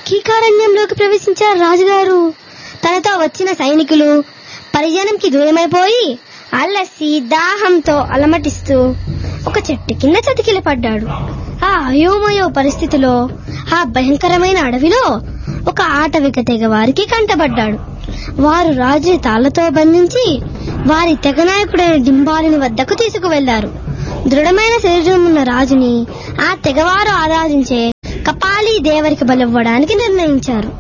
కీకారణ్యంలోకి ప్రవేశించారు రాజుగారు. తనతో వచ్చిన సైనికులు పరిజనంకి దూరమైపోయి అల్లసి దాహంతో అలమటిస్తూ ఒక చెట్టు కింద చతికిల పడ్డాడు. ఆ అయోమయో పరిస్థితిలో ఆ భయంకరమైన అడవిలో ఒక ఆటవిక తెగ వారికి కంటబడ్డాడు. వారు రాజుని తాళ్లతో బంధించి వారి తెగ నాయకుడైన డింబాలుని వద్దకు తీసుకువెళ్లారు. దృఢమైన శరీరం ఉన్న రాజుని ఆ తెగవారు ఆరాధించే కపాలి దేవరికి బలివ్వడానికి నిర్ణయించారు.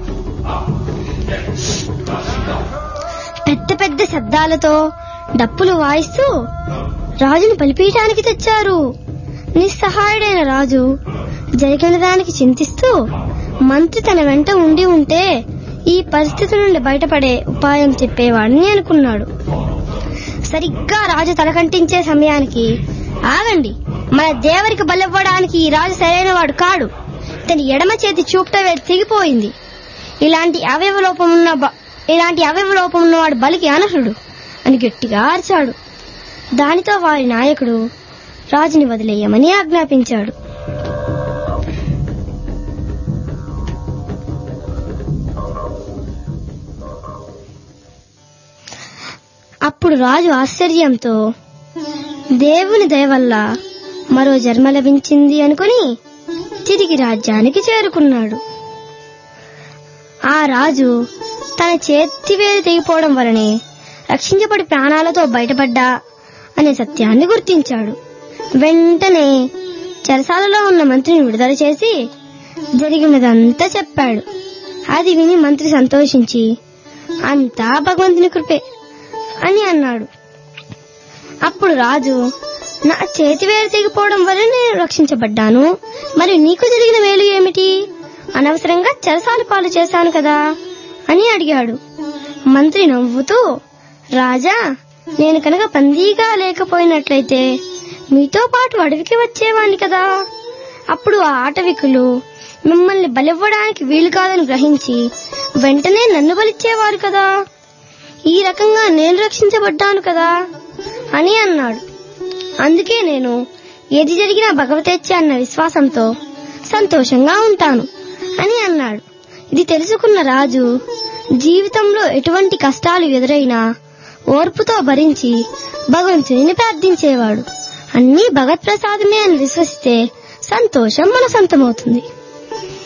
పెద్ద పెద్ద శబ్దాలతో డప్పులు వాయిస్తూ రాజుని బలిపీయటానికి తెచ్చారు. నిస్సహాయుడైన రాజు జరిగిన దానికి చింతిస్తూ మంత్రి తన వెంట ఉండి ఉంటే ఈ పరిస్థితి నుండి బయటపడే ఉపాయం చెప్పేవాడిని అనుకున్నాడు. సరిగ్గా రాజు తలకంటించే సమయానికి, ఆగండి, మన దేవరికి బలివ్వడానికి ఈ రాజు సరైన వాడు కాడు. ఇతని ఎడమ చేతి చూపుట వేలు తెగిపోయింది. ఇలాంటి అవయవ లోపం ఉన్నవాడు బలికి అనర్హుడు అని గట్టిగా అరిచాడు. దానితో వారి నాయకుడు రాజుని వదిలేయమని ఆజ్ఞాపించాడు. అప్పుడు రాజు ఆశ్చర్యంతో దేవుని దయ వల్ల మరో జన్మ లభించింది అనుకుని తిరిగి రాజ్యానికి చేరుకున్నాడు. ఆ రాజు తన చేతివేలు తెగిపోవడం వలనే రక్షించబడి ప్రాణాలతో బయటపడ్డా అనే సత్యాన్ని గుర్తించాడు. వెంటనే చెరసాలలో ఉన్న మంత్రిని విడుదల చేసి జరిగినదంతా చెప్పాడు. అది విని మంత్రి సంతోషించి అంతా భగవంతుని కృపే అని అన్నాడు. అప్పుడు రాజు, నా చేతివేలు తెగిపోవడం వల్ల నేను రక్షించబడ్డాను, మరి నీకు జరిగిన వేలు ఏమిటి? అనవసరంగా చెరసాల పాలు చేశాను కదా అని అడిగాడు. మంత్రి నవ్వుతూ, రాజా, నేను కనుక బందీగా లేకపోయినట్లయితే మీతో పాటు అడవికి వచ్చేవాణ్ణి కదా. అప్పుడు ఆ ఆటవికులు మిమ్మల్ని బలివ్వడానికి వీలు కాదని గ్రహించి వెంటనే నన్ను బలిచ్చేవారు కదా. ఈ రకంగా నేను రక్షించబడ్డాను కదా అని అన్నాడు. అందుకే నేను ఏది జరిగినా భగవతేచ్ఛ అన్న విశ్వాసంతో సంతోషంగా ఉంటాను అని అన్నాడు. ఇది తెలుసుకున్న రాజు జీవితంలో ఎటువంటి కష్టాలు ఎదురైనా ఓర్పుతో భరించి భగవంతుని ప్రార్థించేవాడు. అన్నీ భగవత్ ప్రసాదమే అని విశ్వసిస్తే సంతోషం మన సొంతమవుతుంది.